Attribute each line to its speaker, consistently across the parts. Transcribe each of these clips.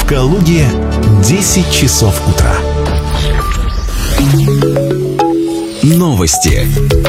Speaker 1: В Калуге 10 часов утра. Новости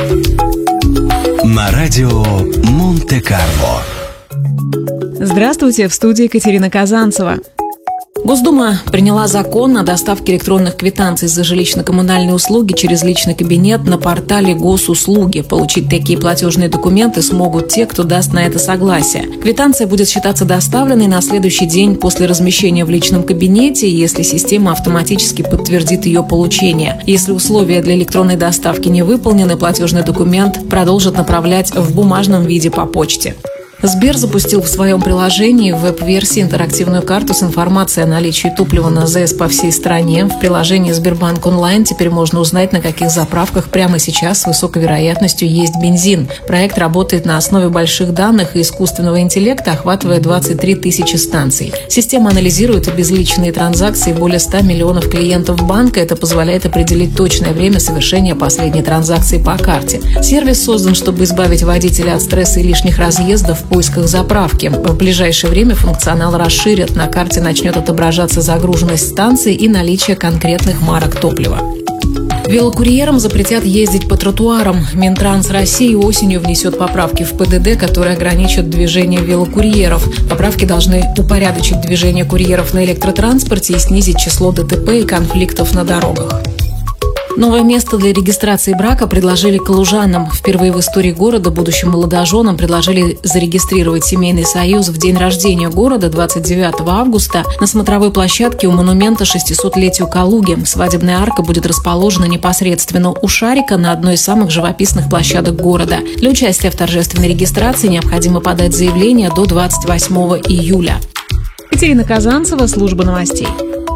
Speaker 1: на радио Монте-Карло.
Speaker 2: Здравствуйте, в студии Екатерина Казанцева. Госдума приняла закон о доставке электронных квитанций за жилищно-коммунальные услуги через личный кабинет на портале Госуслуги. Получить такие платежные документы смогут те, кто даст на это согласие. Квитанция будет считаться доставленной на следующий день после размещения в личном кабинете, если система автоматически подтвердит ее получение. Если условия для электронной доставки не выполнены, платежный документ продолжат направлять в бумажном виде по почте. Сбер запустил в своем приложении в веб-версии интерактивную карту с информацией о наличии топлива на ЗС по всей стране. В приложении Сбербанк онлайн теперь можно узнать, на каких заправках прямо сейчас с высокой вероятностью есть бензин. Проект работает на основе больших данных и искусственного интеллекта, охватывая 23 тысячи станций. Система анализирует и безличные транзакции более 100 миллионов клиентов банка. Это позволяет определить точное время совершения последней транзакции по карте. Сервис создан, чтобы избавить водителя от стресса и лишних разъездов в поисках заправки. В ближайшее время функционал расширят. На карте начнет отображаться загруженность станции и наличие конкретных марок топлива. Велокурьерам запретят ездить по тротуарам. Минтранс России осенью внесет поправки в ПДД, которые ограничат движение велокурьеров. Поправки должны упорядочить движение курьеров на электротранспорте и снизить число ДТП и конфликтов на дорогах. Новое место для регистрации брака предложили калужанам. Впервые в истории города будущим молодоженам предложили зарегистрировать семейный союз в день рождения города 29 августа на смотровой площадке у монумента 600-летию Калуги. Свадебная арка будет расположена непосредственно у шарика на одной из самых живописных площадок города. Для участия в торжественной регистрации необходимо подать заявление до 28 июля. Екатерина Казанцева, служба новостей.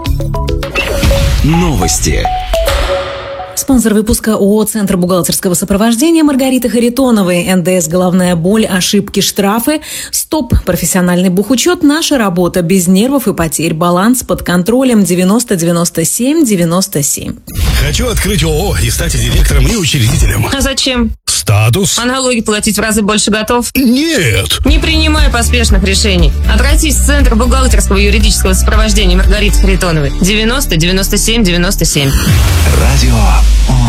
Speaker 1: Новости.
Speaker 2: Спонсор выпуска ООО «Центр бухгалтерского сопровождения» Маргарита Харитоновой. НДС «Головная боль», ошибки, штрафы. Стоп. Профессиональный бухучет. Наша работа. Без нервов и потерь. Баланс под контролем. 90 97 97.
Speaker 3: Хочу открыть ООО и стать директором и учредителем.
Speaker 4: А зачем?
Speaker 3: Статус.
Speaker 4: А налоги платить в разы больше готов?
Speaker 3: Нет.
Speaker 4: Не принимай поспешных решений. Обратись в Центр бухгалтерского и юридического сопровождения Маргариты Харитоновой. 90 97 97.
Speaker 1: Радио